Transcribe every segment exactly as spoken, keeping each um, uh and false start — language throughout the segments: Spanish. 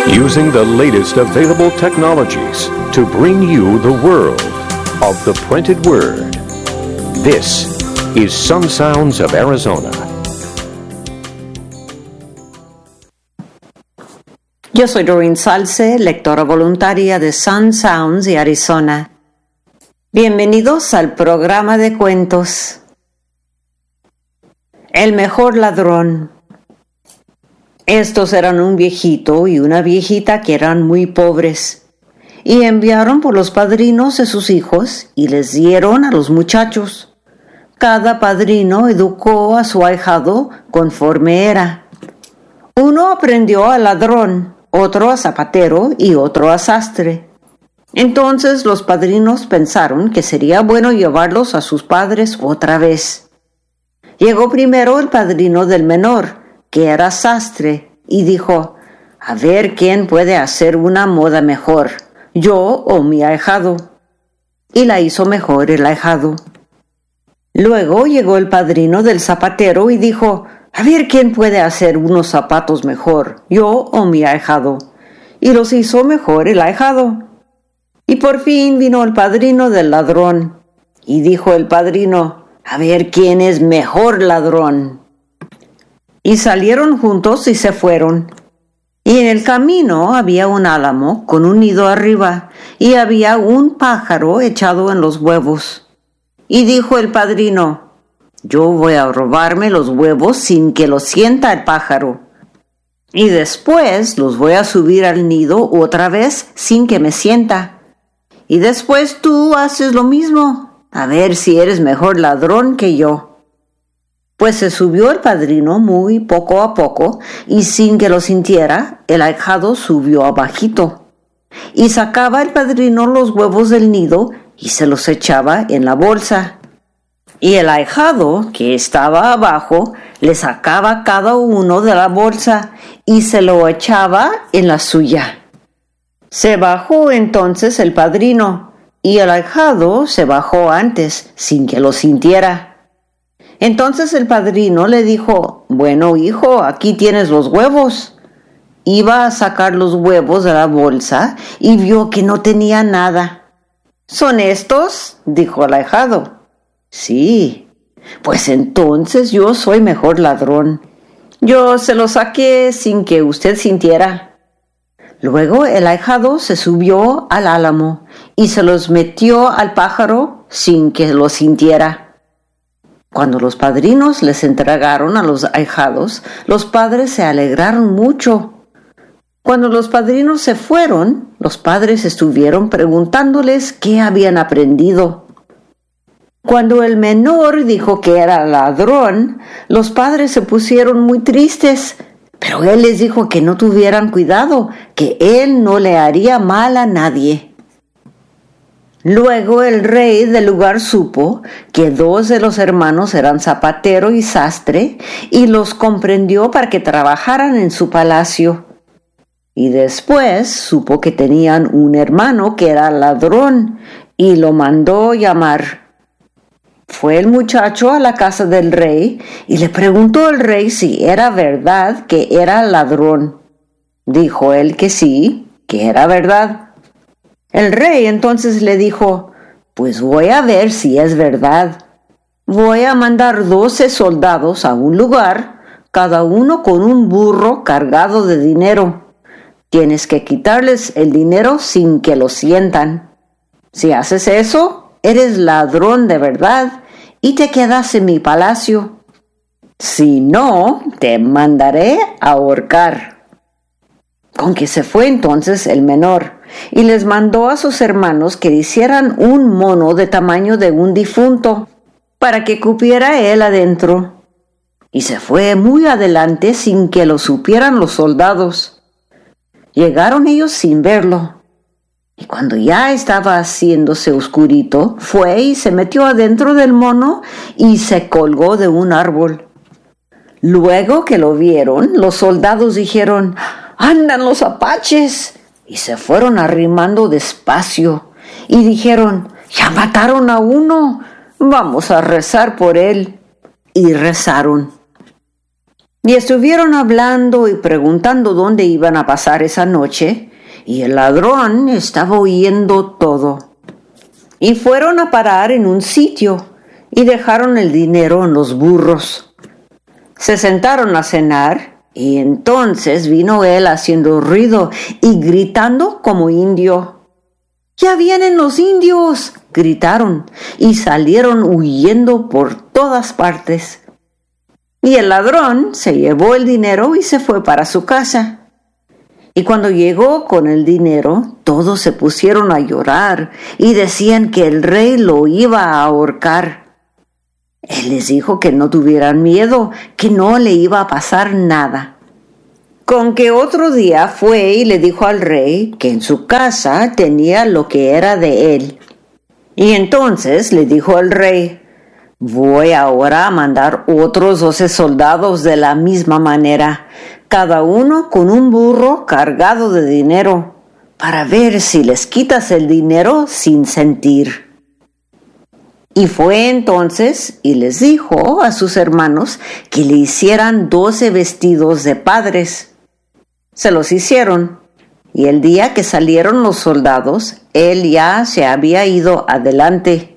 using the latest available technologies to bring you the world of the printed word. This is Sun Sounds of Arizona. Yo soy Doreen Salce, lectora voluntaria de Sun Sounds de Arizona. Bienvenidos al programa de cuentos. El mejor ladrón. Estos eran un viejito y una viejita que eran muy pobres, y enviaron por los padrinos de sus hijos y les dieron a los muchachos. Cada padrino educó a su ahijado conforme era. Uno aprendió a ladrón, otro a zapatero y otro a sastre. Entonces los padrinos pensaron que sería bueno llevarlos a sus padres otra vez. Llegó primero el padrino del menor, que era sastre, y dijo: a ver quién puede hacer una moda mejor, yo o mi ahijado. Y la hizo mejor el ahijado. Luego llegó el padrino del zapatero y dijo: a ver quién puede hacer unos zapatos mejor, yo o mi ahijado. Y los hizo mejor el ahijado. Y por fin vino el padrino del ladrón, y dijo el padrino: a ver quién es mejor ladrón. Y salieron juntos y se fueron. Y en el camino había un álamo con un nido arriba, y había un pájaro echado en los huevos. Y dijo el padrino: yo voy a robarme los huevos sin que lo sienta el pájaro. Y después los voy a subir al nido otra vez sin que me sienta. Y después tú haces lo mismo, a ver si eres mejor ladrón que yo. Pues se subió el padrino muy poco a poco, y sin que lo sintiera, el ahijado subió abajito. Y sacaba el padrino los huevos del nido y se los echaba en la bolsa. Y el ahijado, que estaba abajo, le sacaba cada uno de la bolsa y se lo echaba en la suya. Se bajó entonces el padrino, y el ahijado se bajó antes, sin que lo sintiera. Entonces el padrino le dijo: bueno, hijo, aquí tienes los huevos. Iba a sacar los huevos de la bolsa y vio que no tenía nada. ¿Son estos?, dijo el ahijado. Sí. Pues entonces yo soy mejor ladrón. Yo se los saqué sin que usted sintiera. Luego el ahijado se subió al álamo y se los metió al pájaro sin que lo sintiera. Cuando los padrinos les entregaron a los ahijados, los padres se alegraron mucho. Cuando los padrinos se fueron, los padres estuvieron preguntándoles qué habían aprendido. Cuando el menor dijo que era ladrón, los padres se pusieron muy tristes, pero él les dijo que no tuvieran cuidado, que él no le haría mal a nadie. Luego el rey del lugar supo que dos de los hermanos eran zapatero y sastre, y los comprendió para que trabajaran en su palacio. Y después supo que tenían un hermano que era ladrón, y lo mandó llamar. Fue el muchacho a la casa del rey, y le preguntó al rey si era verdad que era ladrón. Dijo él que sí, que era verdad. El rey entonces le dijo: pues voy a ver si es verdad. Voy a mandar doce soldados a un lugar, cada uno con un burro cargado de dinero. Tienes que quitarles el dinero sin que lo sientan. Si haces eso, eres ladrón de verdad y te quedas en mi palacio. Si no, te mandaré a ahorcar. Con que se fue entonces el menor, y les mandó a sus hermanos que hicieran un mono de tamaño de un difunto, para que cupiera él adentro. Y se fue muy adelante sin que lo supieran los soldados. Llegaron ellos sin verlo, y cuando ya estaba haciéndose oscurito, fue y se metió adentro del mono y se colgó de un árbol. Luego que lo vieron, los soldados dijeron: ¡andan los apaches! Y se fueron arrimando despacio y dijeron: ya mataron a uno, vamos a rezar por él. Y rezaron. Y estuvieron hablando y preguntando dónde iban a pasar esa noche, y el ladrón estaba oyendo todo. Y fueron a parar en un sitio y dejaron el dinero en los burros. Se sentaron a cenar y entonces vino él haciendo ruido y gritando como indio. ¡Ya vienen los indios!, gritaron y salieron huyendo por todas partes. Y el ladrón se llevó el dinero y se fue para su casa. Y cuando llegó con el dinero, todos se pusieron a llorar y decían que el rey lo iba a ahorcar. Él les dijo que no tuvieran miedo, que no le iba a pasar nada. Con que otro día fue y le dijo al rey que en su casa tenía lo que era de él. Y entonces le dijo al rey: voy ahora a mandar otros doce soldados de la misma manera, cada uno con un burro cargado de dinero, para ver si les quitas el dinero sin sentir. Y fue entonces y les dijo a sus hermanos que le hicieran doce vestidos de padres. Se los hicieron, y el día que salieron los soldados, él ya se había ido adelante.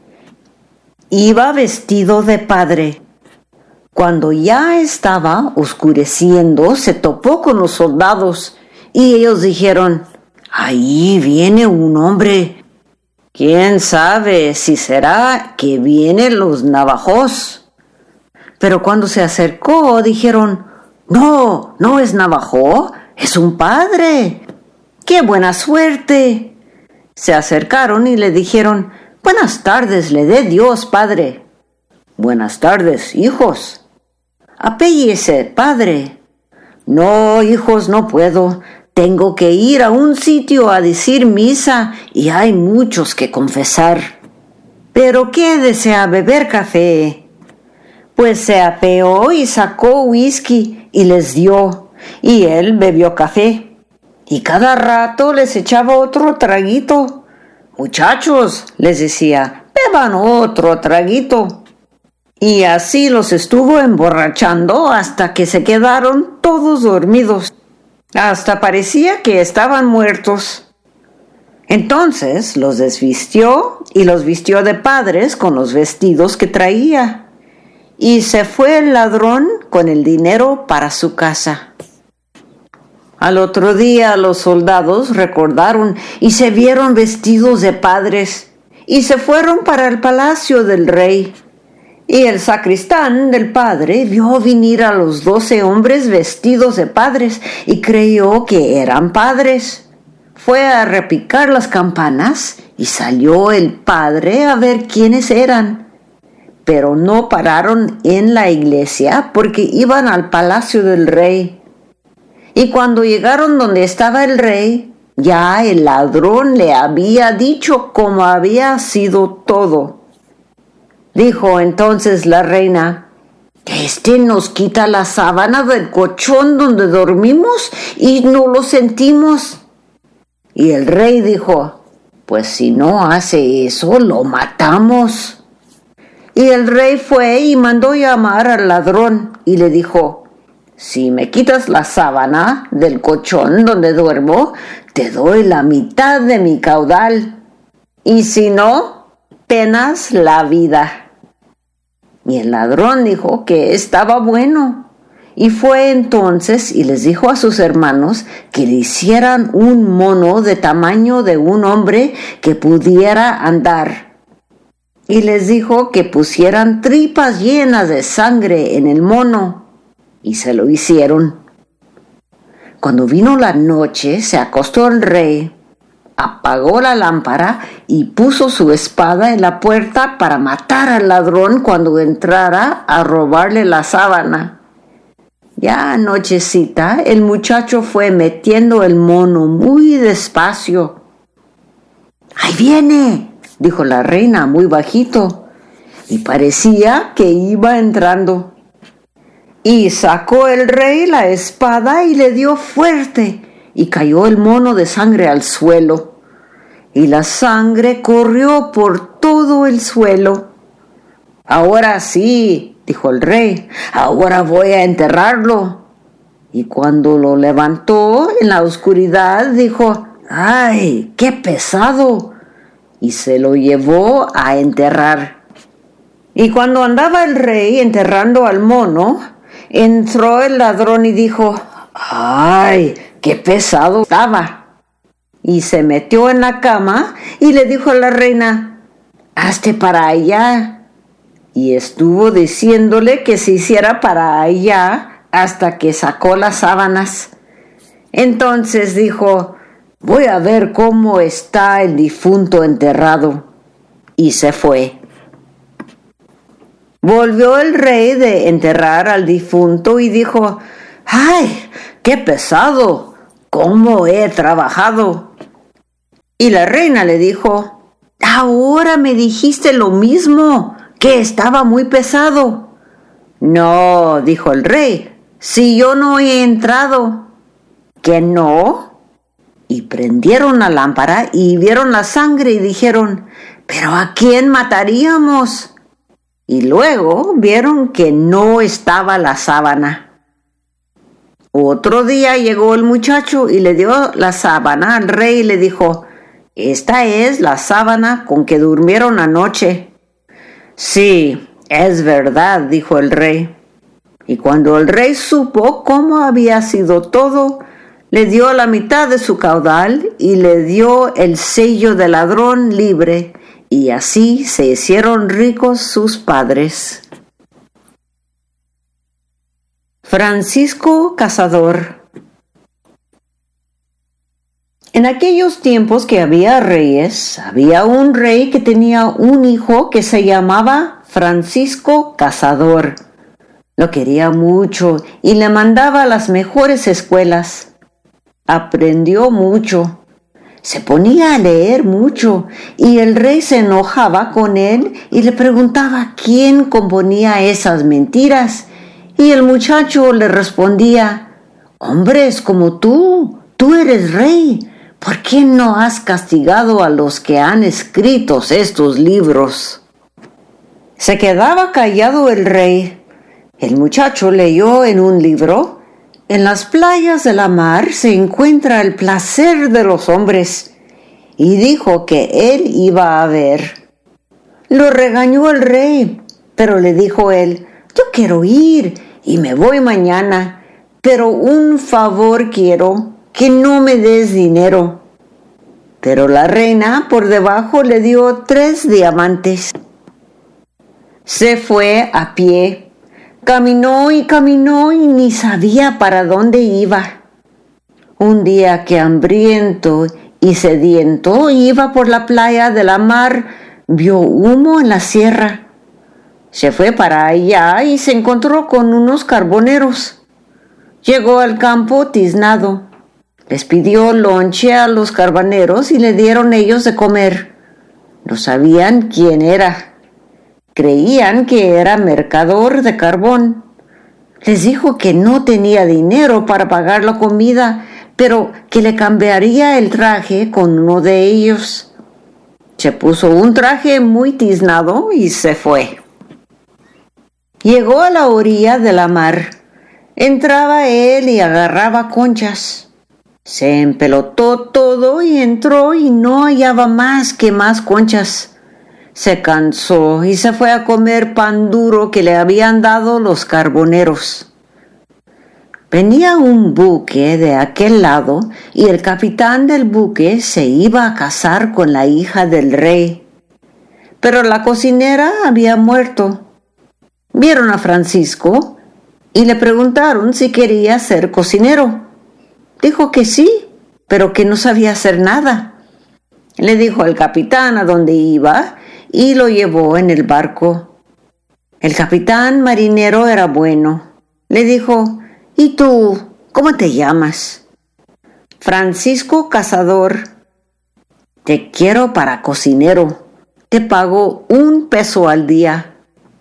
Iba vestido de padre. Cuando ya estaba oscureciendo, se topó con los soldados, y ellos dijeron: ahí viene un hombre. ¿Quién sabe si será que vienen los navajos? Pero cuando se acercó, dijeron: no, no es navajo, es un padre. ¡Qué buena suerte! Se acercaron y le dijeron: buenas tardes, le dé Dios, padre. Buenas tardes, hijos. Apéllese, padre. No, hijos, no puedo. Tengo que ir a un sitio a decir misa y hay muchos que confesar. Pero quédese a beber café. Pues se apeó y sacó whisky y les dio, y él bebió café. Y cada rato les echaba otro traguito. Muchachos, les decía, beban otro traguito. Y así los estuvo emborrachando hasta que se quedaron todos dormidos. Hasta parecía que estaban muertos. Entonces los desvistió y los vistió de padres con los vestidos que traía. Y se fue el ladrón con el dinero para su casa. Al otro día los soldados recordaron y se vieron vestidos de padres y se fueron para el palacio del rey. Y el sacristán del padre vio venir a los doce hombres vestidos de padres y creyó que eran padres. Fue a repicar las campanas y salió el padre a ver quiénes eran. Pero no pararon en la iglesia porque iban al palacio del rey. Y cuando llegaron donde estaba el rey, ya el ladrón le había dicho cómo había sido todo. Dijo entonces la reina: «Este nos quita la sábana del colchón donde dormimos y no lo sentimos». Y el rey dijo: «Pues si no hace eso, lo matamos». Y el rey fue y mandó llamar al ladrón y le dijo: «Si me quitas la sábana del colchón donde duermo, te doy la mitad de mi caudal. Y si no, penas la vida». Y el ladrón dijo que estaba bueno. Y fue entonces y les dijo a sus hermanos que le hicieran un mono de tamaño de un hombre que pudiera andar. Y les dijo que pusieran tripas llenas de sangre en el mono. Y se lo hicieron. Cuando vino la noche, se acostó el rey, apagó la lámpara y puso su espada en la puerta para matar al ladrón cuando entrara a robarle la sábana. Ya anochecita, el muchacho fue metiendo el mono muy despacio. «¡Ahí viene!», dijo la reina muy bajito, y parecía que iba entrando. Y sacó el rey la espada y le dio fuerte, y cayó el mono de sangre al suelo, y la sangre corrió por todo el suelo. «Ahora sí», dijo el rey. Ahora voy a enterrarlo. Y cuando lo levantó en la oscuridad, dijo, ¡ay, qué pesado! Y se lo llevó a enterrar. Y cuando andaba el rey enterrando al mono, entró el ladrón y dijo, ¡ay, qué pesado estaba! Y se metió en la cama y le dijo a la reina, ¡hazte para allá! Y estuvo diciéndole que se hiciera para allá hasta que sacó las sábanas. Entonces dijo, voy a ver cómo está el difunto enterrado. Y se fue. Volvió el rey de enterrar al difunto y dijo, ¡ay, qué pesado! ¿Cómo he trabajado? Y la reina le dijo, ahora me dijiste lo mismo, que estaba muy pesado. No, dijo el rey, si yo no he entrado. ¿Que no? Y prendieron la lámpara y vieron la sangre y dijeron, ¿pero a quién mataríamos? Y luego vieron que no estaba la sábana. Otro día llegó el muchacho y le dio la sábana al rey y le dijo, esta es la sábana con que durmieron anoche. Sí, es verdad, dijo el rey. Y cuando el rey supo cómo había sido todo, le dio la mitad de su caudal y le dio el sello de ladrón libre, y así se hicieron ricos sus padres. Francisco Cazador. En aquellos tiempos que había reyes, había un rey que tenía un hijo que se llamaba Francisco Cazador. Lo quería mucho y le mandaba a las mejores escuelas. Aprendió mucho. Se ponía a leer mucho y el rey se enojaba con él y le preguntaba quién componía esas mentiras. Y el muchacho le respondía, hombres como tú, tú eres rey. ¿Por qué no has castigado a los que han escrito estos libros? Se quedaba callado el rey. El muchacho leyó en un libro, en las playas de la mar se encuentra el placer de los hombres, y dijo que él iba a ver. Lo regañó el rey, pero le dijo él, yo quiero ir y me voy mañana, pero un favor quiero, que no me des dinero. Pero la reina por debajo le dio tres diamantes. Se fue a pie, caminó y caminó y ni sabía para dónde iba. Un día que hambriento y sediento iba por la playa de la mar, vio humo en la sierra. Se fue para allá y se encontró con unos carboneros. Llegó al campo tiznado. Les pidió lonche a los carboneros y le dieron ellos de comer. No sabían quién era. Creían que era mercador de carbón. Les dijo que no tenía dinero para pagar la comida, pero que le cambiaría el traje con uno de ellos. Se puso un traje muy tiznado y se fue. Llegó a la orilla de la mar. Entraba él y agarraba conchas. Se empelotó todo y entró y no hallaba más que más conchas. Se cansó y se fue a comer pan duro que le habían dado los carboneros. Venía un buque de aquel lado y el capitán del buque se iba a casar con la hija del rey. Pero la cocinera había muerto. Vieron a Francisco y le preguntaron si quería ser cocinero. Dijo que sí, pero que no sabía hacer nada. Le dijo al capitán a dónde iba y lo llevó en el barco. El capitán marinero era bueno. Le dijo, ¿y tú, cómo te llamas? Francisco Cazador. Te quiero para cocinero. Te pago un peso al día.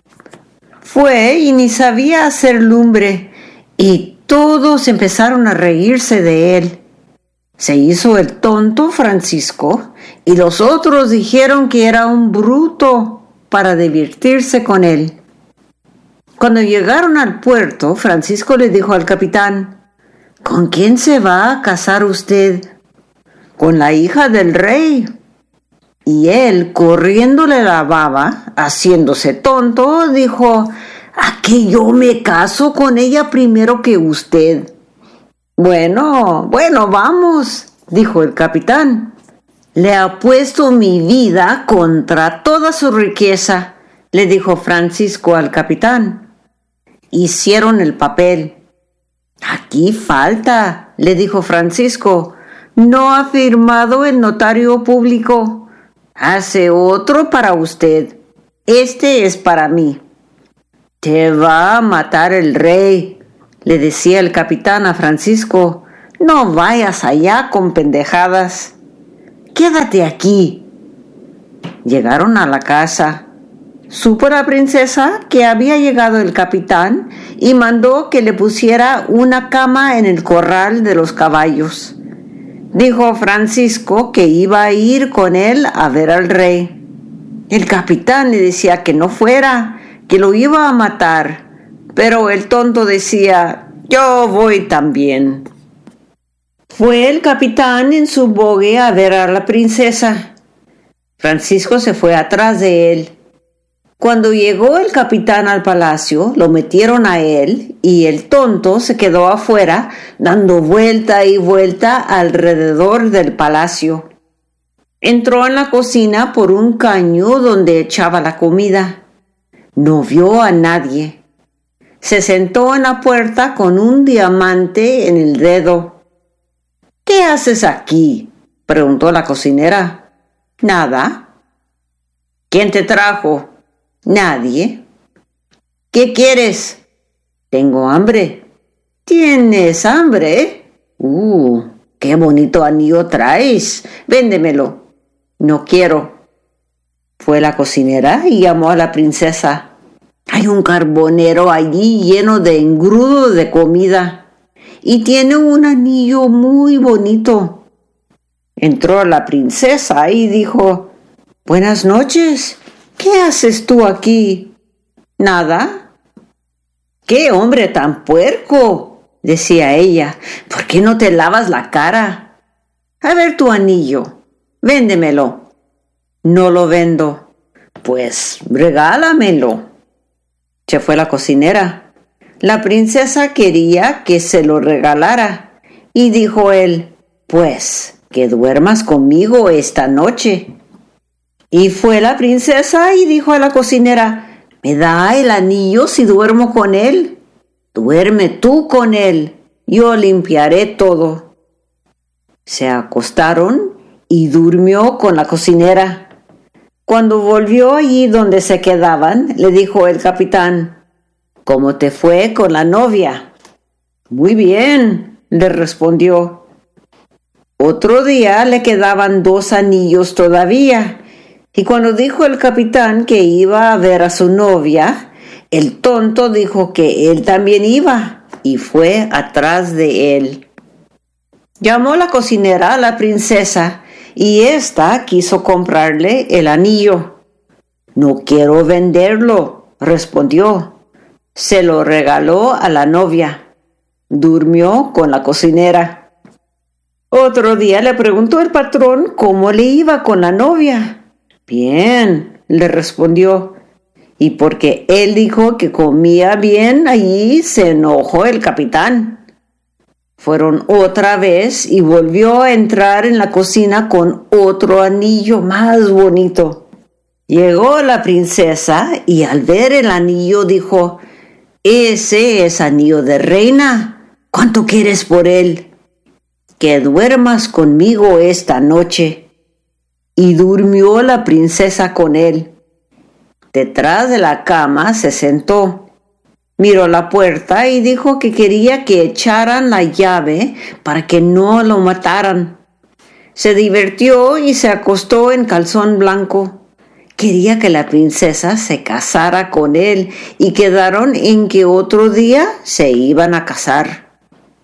Fue y ni sabía hacer lumbre y todos empezaron a reírse de él. Se hizo el tonto Francisco y los otros dijeron que era un bruto para divertirse con él. Cuando llegaron al puerto, Francisco le dijo al capitán: ¿Con quién se va a casar usted? Con la hija del rey. Y él, corriéndole la baba, haciéndose tonto, dijo: ¿A qué yo me caso con ella primero que usted? Bueno, bueno, vamos, dijo el capitán. Le apuesto mi vida contra toda su riqueza, le dijo Francisco al capitán. Hicieron el papel. Aquí falta, le dijo Francisco. No ha firmado el notario público. Hace otro para usted. Este es para mí. Te va a matar el rey, le decía el capitán a Francisco. No vayas allá con pendejadas. Quédate aquí. Llegaron a la casa. Supo la princesa que había llegado el capitán y mandó que le pusiera una cama en el corral de los caballos. Dijo Francisco que iba a ir con él a ver al rey. El capitán le decía que no fuera, que lo iba a matar, pero el tonto decía: yo voy también. Fue el capitán en su bogue a ver a la princesa. Francisco se fue atrás de él. Cuando llegó el capitán al palacio, lo metieron a él y el tonto se quedó afuera dando vuelta y vuelta alrededor del palacio. Entró en la cocina por un caño donde echaba la comida. No vio a nadie. Se sentó en la puerta con un diamante en el dedo. ¿Qué haces aquí?, preguntó la cocinera. Nada. ¿Quién te trajo? Nadie. ¿Qué quieres? Tengo hambre. ¿Tienes hambre? Uh, qué bonito anillo traes. Véndemelo. No quiero. Fue la cocinera y llamó a la princesa. Hay un carbonero allí lleno de engrudo de comida y tiene un anillo muy bonito. Entró la princesa y dijo: Buenas noches. ¿Qué haces tú aquí? Nada. ¡Qué hombre tan puerco!, decía ella. ¿Por qué no te lavas la cara? A ver tu anillo. Véndemelo. No lo vendo. Pues regálamelo. Se fue la cocinera. La princesa quería que se lo regalara y dijo él: Pues que duermas conmigo esta noche. Y fue la princesa y dijo a la cocinera: ¿Me da el anillo si duermo con él? Duerme tú con él, yo limpiaré todo. Se acostaron y durmió con la cocinera. Cuando volvió allí donde se quedaban, le dijo el capitán: ¿Cómo te fue con la novia? Muy bien, le respondió. Otro día le quedaban dos anillos todavía. Y cuando dijo el capitán que iba a ver a su novia, el tonto dijo que él también iba y fue atrás de él. Llamó la cocinera a la princesa y ésta quiso comprarle el anillo. No quiero venderlo, respondió. Se lo regaló a la novia. Durmió con la cocinera. Otro día le preguntó el patrón cómo le iba con la novia. Bien, le respondió. Y porque él dijo que comía bien, allí se enojó el capitán. Fueron otra vez y volvió a entrar en la cocina con otro anillo más bonito. Llegó la princesa y al ver el anillo dijo: Ese es anillo de reina. ¿Cuánto quieres por él? Que duermas conmigo esta noche. Y durmió la princesa con él. Detrás de la cama se sentó. Miró la puerta y dijo que quería que echaran la llave para que no lo mataran. Se divirtió y se acostó en calzón blanco. Quería que la princesa se casara con él y quedaron en que otro día se iban a casar.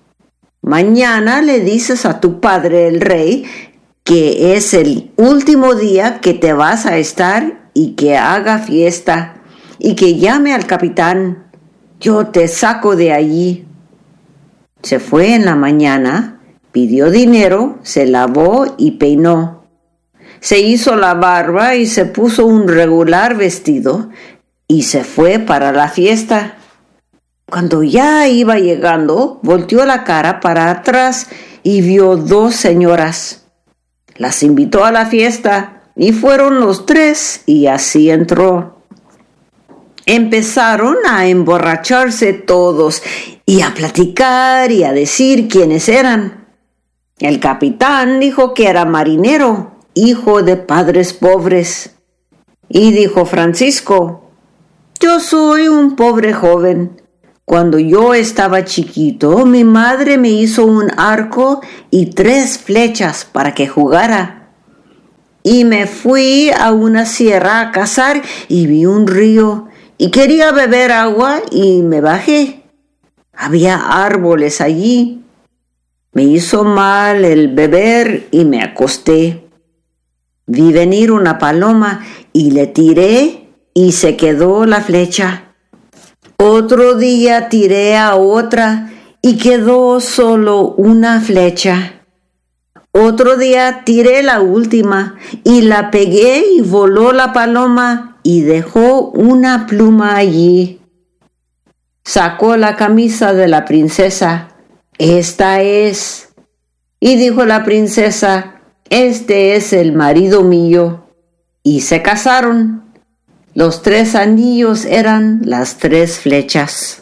Mañana le dices a tu padre el rey que es el último día que te vas a estar y que haga fiesta y que llame al capitán. yo te saco de allí. Se fue en la mañana, pidió dinero, se lavó y peinó. Se hizo la barba y se puso un regular vestido y se fue para la fiesta. Cuando ya iba llegando, volteó la cara para atrás y vio dos señoras. Las invitó a la fiesta y fueron los tres y así entró. Empezaron a emborracharse todos y a platicar y a decir quiénes eran. El capitán dijo que era marinero, hijo de padres pobres. Y dijo Francisco: yo soy un pobre joven. Cuando yo estaba chiquito, mi madre me hizo un arco y tres flechas para que jugara. Y me fui a una sierra a cazar y vi un río y quería beber agua y me bajé. Había árboles allí. Me hizo mal el beber y me acosté. Vi venir una paloma y le tiré y se quedó la flecha. Otro día tiré a otra y quedó solo una flecha. Otro día tiré la última y la pegué y voló la paloma y dejó una pluma allí. Sacó la camisa de la princesa. Esta es. Y dijo la princesa: este es el marido mío. Y se casaron. Los tres anillos eran las tres flechas.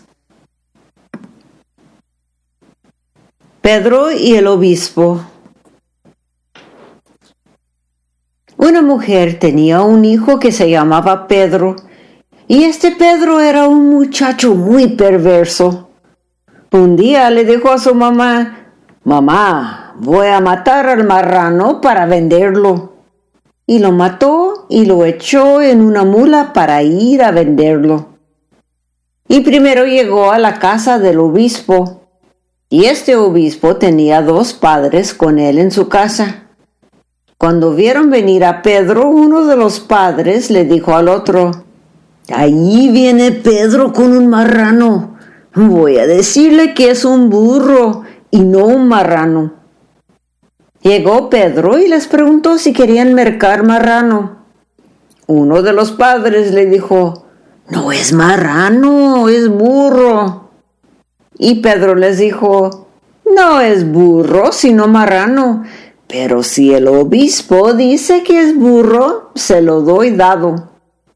Pedro y el obispo. Una mujer tenía un hijo que se llamaba Pedro, y este Pedro era un muchacho muy perverso. Un día le dijo a su mamá: mamá, voy a matar al marrano para venderlo. Y lo mató y lo echó en una mula para ir a venderlo. Y primero llegó a la casa del obispo, y este obispo tenía dos padres con él en su casa. Cuando vieron venir a Pedro, uno de los padres le dijo al otro: ahí viene Pedro con un marrano. Voy a decirle que es un burro y no un marrano. Llegó Pedro y les preguntó si querían mercar marrano. Uno de los padres le dijo: no es marrano, es burro. Y Pedro les dijo: no es burro, sino marrano, pero si el obispo dice que es burro, se lo doy dado.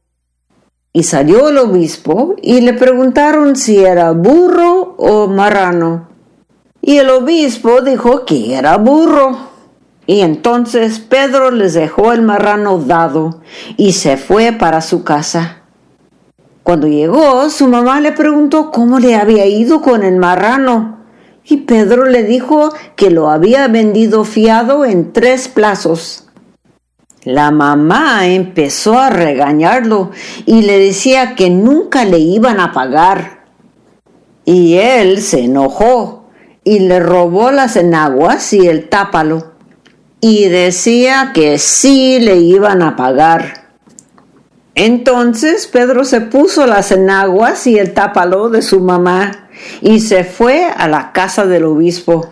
Y salió el obispo y le preguntaron si era burro o marrano. Y el obispo dijo que era burro. Y entonces Pedro les dejó el marrano dado y se fue para su casa. Cuando llegó, su mamá le preguntó cómo le había ido con el marrano. Y Pedro le dijo que lo había vendido fiado en tres plazos. La mamá empezó a regañarlo y le decía que nunca le iban a pagar. Y él se enojó y le robó las enaguas y el tápalo. Y decía que sí le iban a pagar. Entonces Pedro se puso las enaguas y el tápalo de su mamá y se fue a la casa del obispo.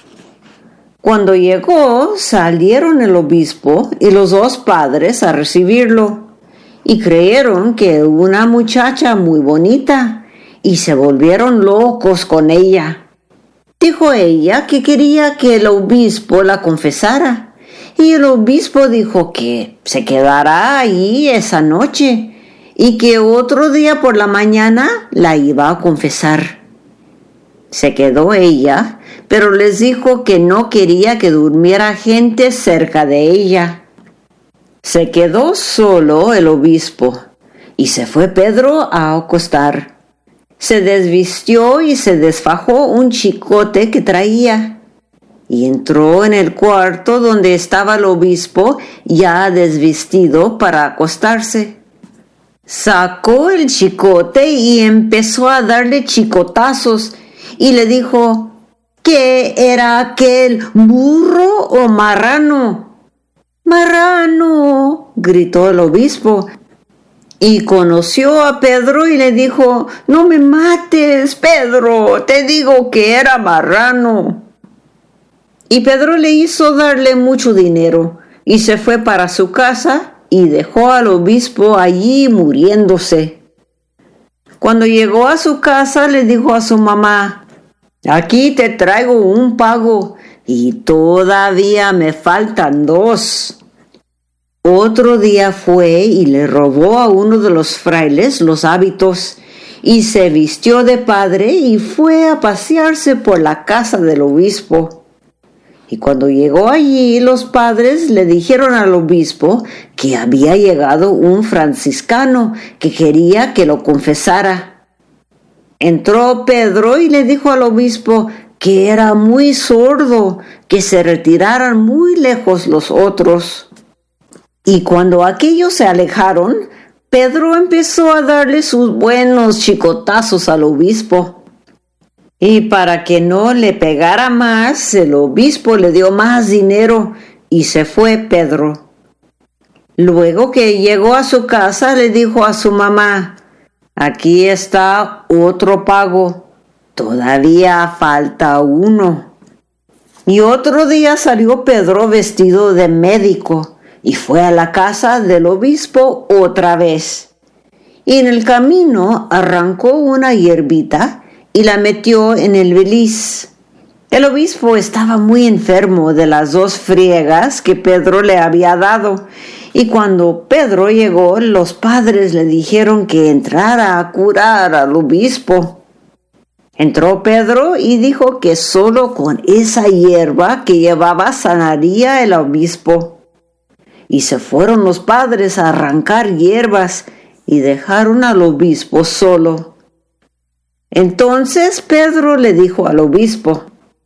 Cuando llegó, salieron el obispo y los dos padres a recibirlo y creyeron que una muchacha muy bonita y se volvieron locos con ella. Dijo ella que quería que el obispo la confesara y el obispo dijo que se quedará ahí esa noche y que otro día por la mañana la iba a confesar. Se quedó ella, pero les dijo que no quería que durmiera gente cerca de ella. Se quedó solo el obispo y se fue Pedro a acostar. Se desvistió y se desfajó un chicote que traía y entró en el cuarto donde estaba el obispo ya desvestido para acostarse. Sacó el chicote y empezó a darle chicotazos y le dijo: ¿qué era aquel, burro o marrano? Marrano, gritó el obispo. Y conoció a Pedro y le dijo: «No me mates, Pedro, te digo que era marrano». Y Pedro le hizo darle mucho dinero y se fue para su casa y dejó al obispo allí muriéndose. Cuando llegó a su casa le dijo a su mamá: «Aquí te traigo un pago y todavía me faltan dos». Otro día fue y le robó a uno de los frailes los hábitos y se vistió de padre y fue a pasearse por la casa del obispo. Y cuando llegó allí, los padres le dijeron al obispo que había llegado un franciscano que quería que lo confesara. Entró Pedro y le dijo al obispo que era muy sordo, que se retiraran muy lejos los otros. Y cuando aquellos se alejaron, Pedro empezó a darle sus buenos chicotazos al obispo. Y para que no le pegara más, el obispo le dio más dinero y se fue Pedro. Luego que llegó a su casa, le dijo a su mamá: «Aquí está otro pago, todavía falta uno». Y otro día salió Pedro vestido de médico y fue a la casa del obispo otra vez. Y en el camino arrancó una hierbita y la metió en el beliz. El obispo estaba muy enfermo de las dos friegas que Pedro le había dado, y cuando Pedro llegó, los padres le dijeron que entrara a curar al obispo. Entró Pedro y dijo que solo con esa hierba que llevaba sanaría el obispo. Y se fueron los padres a arrancar hierbas y dejaron al obispo solo. Entonces Pedro le dijo al obispo: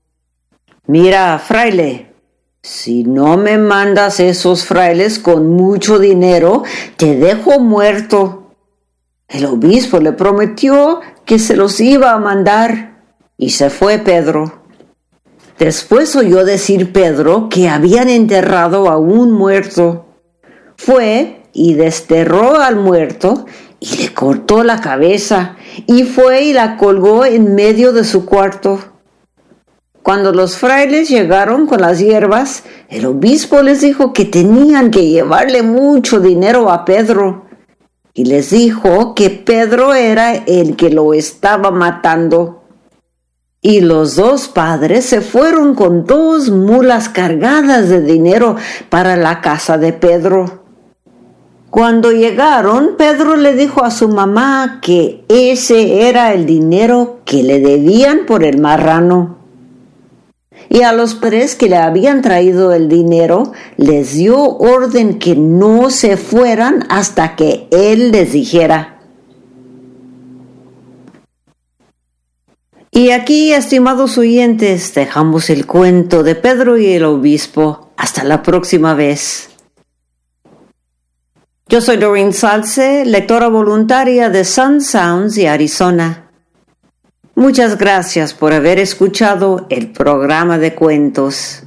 «Mira, fraile, si no me mandas esos frailes con mucho dinero, te dejo muerto». El obispo le prometió que se los iba a mandar y se fue Pedro. Después oyó decir Pedro que habían enterrado a un muerto. Fue y desterró al muerto y le cortó la cabeza y fue y la colgó en medio de su cuarto. Cuando los frailes llegaron con las hierbas, el obispo les dijo que tenían que llevarle mucho dinero a Pedro y les dijo que Pedro era el que lo estaba matando. Y los dos padres se fueron con dos mulas cargadas de dinero para la casa de Pedro. Cuando llegaron, Pedro le dijo a su mamá que ese era el dinero que le debían por el marrano. Y a los padres que le habían traído el dinero, les dio orden que no se fueran hasta que él les dijera. Y aquí, estimados oyentes, dejamos el cuento de Pedro y el obispo. Hasta la próxima vez. Yo soy Doreen Salce, lectora voluntaria de Sun Sounds y Arizona. Muchas gracias por haber escuchado el programa de cuentos.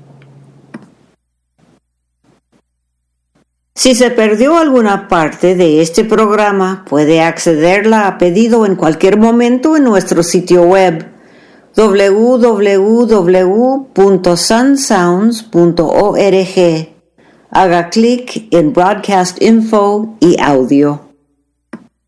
Si se perdió alguna parte de este programa, puede accederla a pedido en cualquier momento en nuestro sitio web doble u doble u doble u punto sun sounds punto org. Haga clic en Broadcast Info y Audio.